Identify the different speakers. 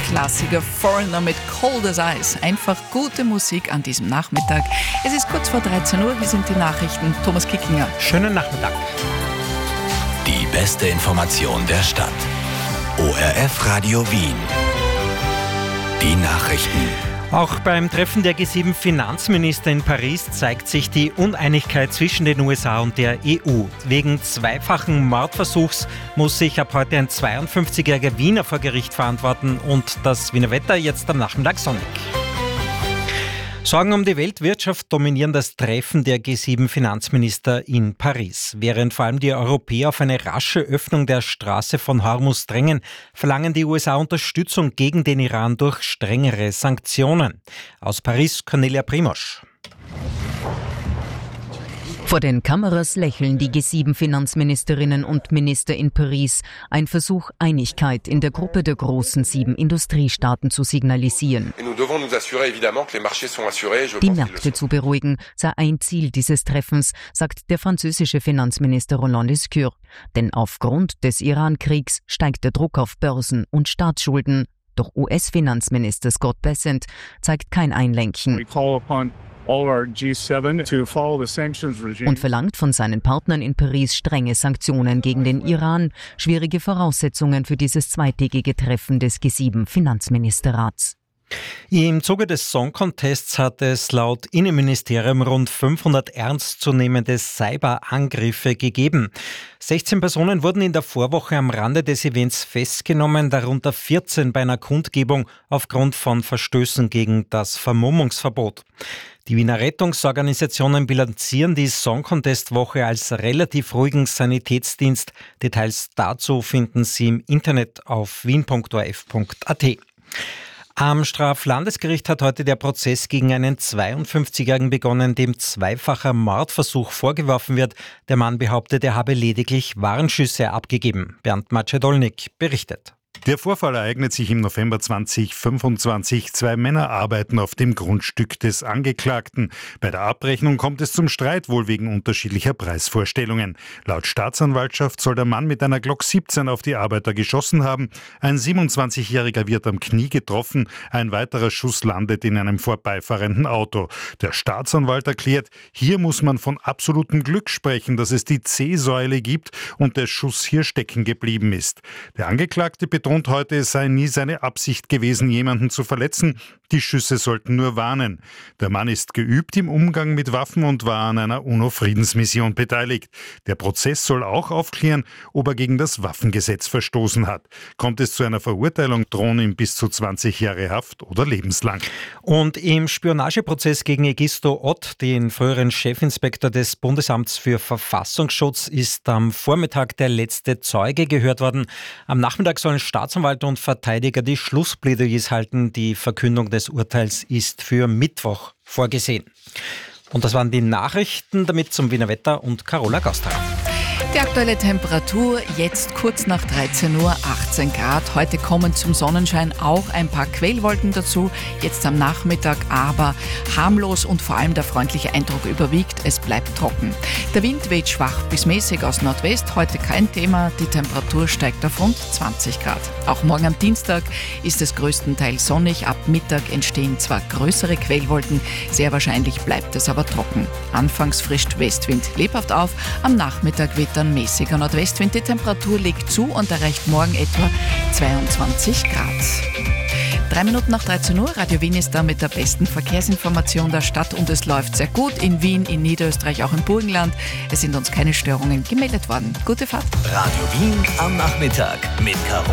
Speaker 1: Klassiker Foreigner mit Cold as Ice. Einfach gute Musik an diesem Nachmittag. Es ist kurz vor 13 Uhr, hier sind die Nachrichten. Thomas Kickinger.
Speaker 2: Schönen Nachmittag.
Speaker 3: Die beste Information der Stadt. ORF Radio Wien. Die Nachrichten.
Speaker 2: Auch beim Treffen der G7-Finanzminister in Paris zeigt sich die Uneinigkeit zwischen den USA und der EU. Wegen zweifachen Mordversuchs muss sich ab heute ein 52-jähriger Wiener vor Gericht verantworten und das Wiener Wetter jetzt am Nachmittag sonnig. Sorgen um die Weltwirtschaft dominieren das Treffen der G7-Finanzminister in Paris. Während vor allem die Europäer auf eine rasche Öffnung der Straße von Hormuz drängen, verlangen die USA Unterstützung gegen den Iran durch strengere Sanktionen. Aus Paris Cornelia Primosch.
Speaker 4: Vor den Kameras lächeln die G7-Finanzministerinnen und Minister in Paris. Ein Versuch, Einigkeit in der Gruppe der großen 7 Industriestaaten zu signalisieren. Die Märkte zu beruhigen, sei ein Ziel dieses Treffens, sagt der französische Finanzminister Roland Lescure. Denn aufgrund des Iran-Kriegs steigt der Druck auf Börsen und Staatsschulden. Doch US-Finanzminister Scott Bessent zeigt kein Einlenken und verlangt von seinen Partnern in Paris strenge Sanktionen gegen den Iran. Schwierige Voraussetzungen für dieses zweitägige Treffen des G7-Finanzministerrats.
Speaker 2: Im Zuge des Song Contests hat es laut Innenministerium rund 500 ernstzunehmende Cyberangriffe gegeben. 16 Personen wurden in der Vorwoche am Rande des Events festgenommen, darunter 14 bei einer Kundgebung aufgrund von Verstößen gegen das Vermummungsverbot. Die Wiener Rettungsorganisationen bilanzieren die Song Contest Woche als relativ ruhigen Sanitätsdienst. Details dazu finden Sie im Internet auf wien.orf.at. Am Straflandesgericht hat heute der Prozess gegen einen 52-Jährigen begonnen, dem zweifacher Mordversuch vorgeworfen wird. Der Mann behauptet, er habe lediglich Warnschüsse abgegeben. Bernd Macedolnik berichtet.
Speaker 5: Der Vorfall ereignet sich im November 2025. 2 Männer arbeiten auf dem Grundstück des Angeklagten. Bei der Abrechnung kommt es zum Streit, wohl wegen unterschiedlicher Preisvorstellungen. Laut Staatsanwaltschaft soll der Mann mit einer Glock 17 auf die Arbeiter geschossen haben. Ein 27-Jähriger wird am Knie getroffen. Ein weiterer Schuss landet in einem vorbeifahrenden Auto. Der Staatsanwalt erklärt, hier muss man von absolutem Glück sprechen, dass es die C-Säule gibt und der Schuss hier stecken geblieben ist. Der Angeklagte betont heute, es sei nie seine Absicht gewesen, jemanden zu verletzen. Die Schüsse sollten nur warnen. Der Mann ist geübt im Umgang mit Waffen und war an einer UNO-Friedensmission beteiligt. Der Prozess soll auch aufklären, ob er gegen das Waffengesetz verstoßen hat. Kommt es zu einer Verurteilung, drohen ihm bis zu 20 Jahre Haft oder lebenslang.
Speaker 2: Und im Spionageprozess gegen Egisto Ott, den früheren Chefinspektor des Bundesamts für Verfassungsschutz, ist am Vormittag der letzte Zeuge gehört worden. Am Nachmittag sollen Staatsanwalt und Verteidiger die Schlussplädoyers halten. Die Verkündung des Urteils ist für Mittwoch vorgesehen. Und das waren die Nachrichten, damit zum Wiener Wetter und Carola Gauster.
Speaker 1: Die aktuelle Temperatur jetzt kurz nach 13 Uhr, 18 Grad. Heute kommen zum Sonnenschein auch ein paar Quellwolken dazu. Jetzt am Nachmittag aber harmlos und vor allem der freundliche Eindruck überwiegt. Es bleibt trocken. Der Wind weht schwach bis mäßig aus Nordwest. Heute kein Thema. Die Temperatur steigt auf rund 20 Grad. Auch morgen am Dienstag ist es größtenteils sonnig. Ab Mittag entstehen zwar größere Quellwolken. Sehr wahrscheinlich bleibt es aber trocken. Anfangs frischt Westwind lebhaft auf. Am Nachmittag weht dann mäßiger Nordwestwind. Die Temperatur legt zu und erreicht morgen etwa 22 Grad. 3 Minuten nach 13 Uhr. Radio Wien ist da mit der besten Verkehrsinformation der Stadt und es läuft sehr gut in Wien, in Niederösterreich, auch im Burgenland. Es sind uns keine Störungen gemeldet worden. Gute Fahrt.
Speaker 3: Radio Wien am Nachmittag mit Carola.